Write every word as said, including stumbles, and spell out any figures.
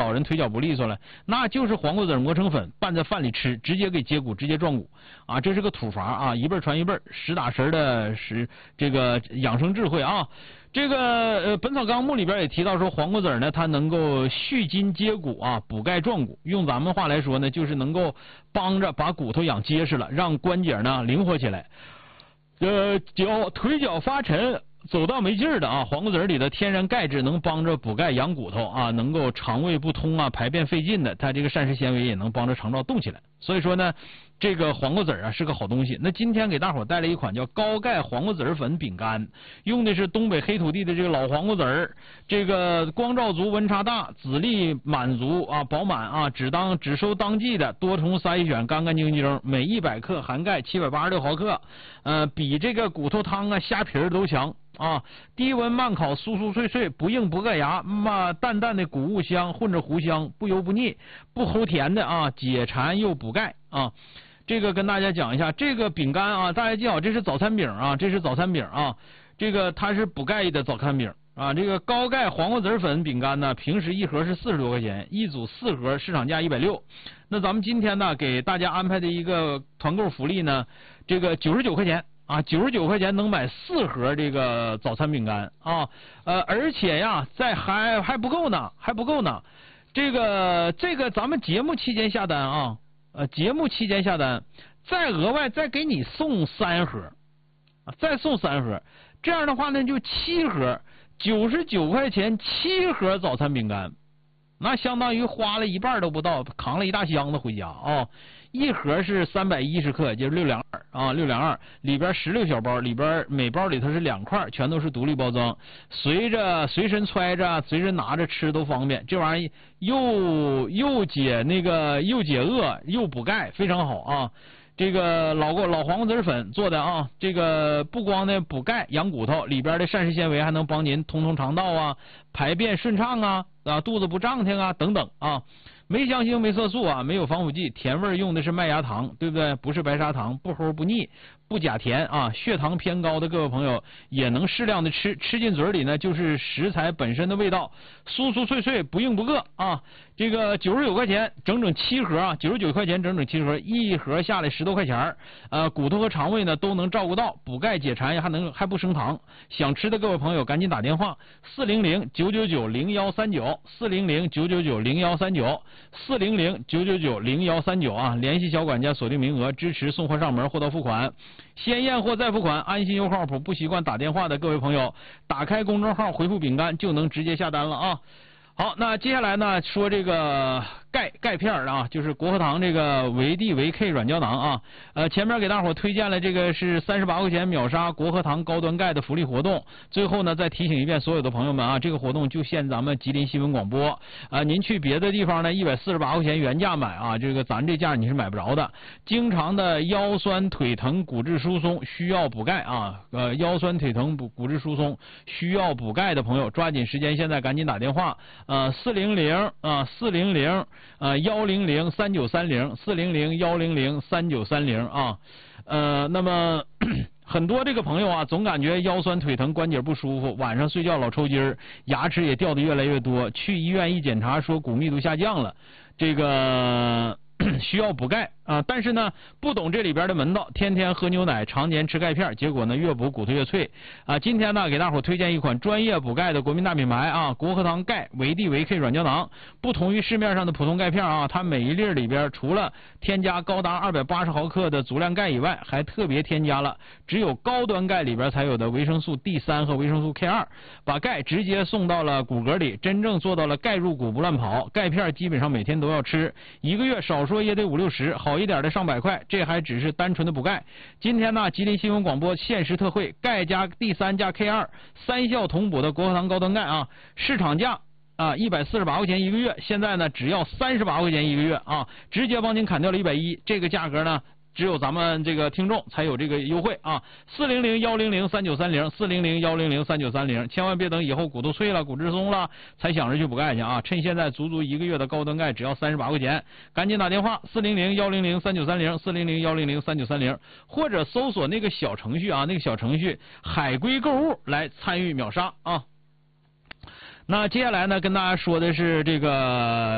老人腿脚不利索了，那就是黄瓜子磨成粉拌在饭里吃，直接给接骨，直接壮骨啊！这是个土法啊，一辈传一辈，实打实的是这个养生智慧啊。这个呃，《本草纲目》里边也提到说，黄瓜子呢，它能够续筋接骨啊，补钙壮骨。用咱们话来说呢，就是能够帮着把骨头养结实了，让关节呢灵活起来。呃，脚腿脚发沉、走道没劲儿的啊，黄瓜子里的天然钙质能帮着补钙养骨头啊，能够肠胃不通啊、排便费劲的，它这个膳食纤维也能帮着肠道动起来。所以说呢，这个黄瓜子啊是个好东西。那今天给大伙带来一款叫高钙黄瓜子粉饼干，用的是东北黑土地的这个老黄瓜子儿，这个光照足、温差大、籽粒满足啊、饱满啊，只当只收当季的，多重筛选，干干净净，每一百克含钙七百八十六毫克，呃，比这个骨头汤啊、虾皮儿都强。啊，低温慢烤，酥酥脆脆，不硬不硌牙，嘛淡淡的谷物香混着糊香，不油不腻，不齁甜的啊，解馋又补钙啊。这个跟大家讲一下，这个饼干啊，大家记好，这是早餐饼啊，这是早餐饼啊，这个它是补钙的早餐饼啊。这个高钙黄瓜子粉饼干呢，平时一盒是四十多块钱，一组四盒，市场价一百六。那咱们今天呢，给大家安排的一个团购福利呢，这个九十九块钱。啊，九十九块钱能买四盒这个早餐饼干啊，呃，而且呀，在还还不够呢，还不够呢。这个这个咱们节目期间下单啊，呃，节目期间下单，再额外再给你送三盒，啊，再送三盒，这样的话呢，就七盒，九十九块钱七盒早餐饼干，那相当于花了一半都不到，扛了一大箱子回家啊。一盒是三百一十克，就是六两二啊，六两二，里边十六小包，里边每包里头是两块，全都是独立包装，随着随身揣着，随身拿着吃都方便。这玩意儿又又解那个又解饿又补钙，非常好啊。这个老过老黄瓜籽粉做的啊，这个不光呢补钙养骨头，里边的膳食纤维还能帮您通通肠道啊，排便顺畅啊，啊肚子不胀挺啊等等啊。没香精没色素啊，没有防腐剂，甜味用的是麦芽糖，对不对？不是白砂糖，不齁不腻，不假甜啊。血糖偏高的各位朋友也能适量的吃，吃进嘴里呢就是食材本身的味道，酥酥脆脆，不硬不硌啊。这个九十九块钱整整七盒啊，九十九块钱整整七盒，一盒下来十多块钱呃，骨头和肠胃呢都能照顾到，补钙解馋还能还不升糖。想吃的各位朋友赶紧打电话四零零九九九零幺三九四零零九九九零幺三九四零零九九九零幺三九啊，联系小管家锁定名额，支持送货上门，货到付款，先验货再付款，安心又靠谱。不习惯打电话的各位朋友，打开公众号回复饼干就能直接下单了啊。好，那接下来呢说这个钙钙片啊，就是国和堂这个维 D 维 K 软胶囊啊。呃，前面给大伙推荐了这个是三十八块钱秒杀国和堂高端钙的福利活动。最后呢，再提醒一遍所有的朋友们啊，这个活动就限咱们吉林新闻广播啊，您去别的地方呢，一百四十八块钱原价买啊，这个咱这价你是买不着的。经常的腰酸腿疼、骨质疏松需要补钙啊，呃，腰酸腿疼、骨骨质疏松需要补钙的朋友，抓紧时间，现在赶紧打电话。呃，四零零啊，四零零呃幺零零三九三零，四零零幺零零三九三零啊，呃，那么很多这个朋友啊，总感觉腰酸腿疼、关节不舒服，晚上睡觉老抽筋儿，牙齿也掉的越来越多，去医院一检查说骨密度下降了，这个需要补钙啊，但是呢不懂这里边的门道，天天喝牛奶，常年吃钙片，结果呢越补骨头越脆啊。今天呢给大伙推荐一款专业补钙的国民大品牌啊，国和堂钙维 D 维 K 软胶囊。不同于市面上的普通钙片啊，它每一粒里边除了添加高达二百八十毫克的足量钙以外，还特别添加了只有高端钙里边才有的维生素 D 三 和维生素 K 二，把钙直接送到了骨骼里，真正做到了钙入骨不乱跑。钙片基本上每天都要吃，一个月少说也得五六十，好一点的上百块，这还只是单纯的补钙。今天呢，吉林新闻广播限时特惠，钙加 D 三 加 K 二 三效同补的国和堂高端钙啊，市场价啊一百四十八块钱一个月，现在呢只要三十八块钱一个月啊，直接帮您砍掉了一百一，这个价格呢只有咱们这个听众才有这个优惠啊！四零零幺零零三九三零，四零零幺零零三九三零，千万别等以后骨头脆了、骨质松了才想着去补钙去啊！趁现在足足一个月的高端钙只要三十八块钱，赶紧打电话四零零幺零零三九三零，四零零幺零零三九三零，或者搜索那个小程序啊，那个小程序海龟购物来参与秒杀啊！那接下来呢，跟大家说的是这个。